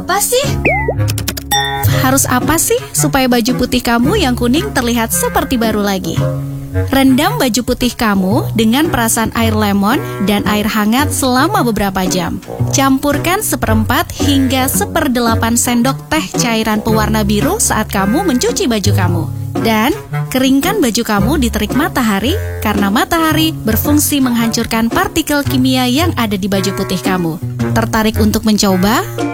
apa sih? Harus apa sih supaya baju putih kamu yang kuning terlihat seperti baru lagi? Rendam baju putih kamu dengan perasan air lemon dan air hangat selama beberapa jam. Campurkan 1/4 hingga 1/8 sendok teh cairan pewarna biru saat kamu mencuci baju kamu. Dan keringkan baju kamu di terik matahari karena matahari berfungsi menghancurkan partikel kimia yang ada di baju putih kamu. Tertarik untuk mencoba?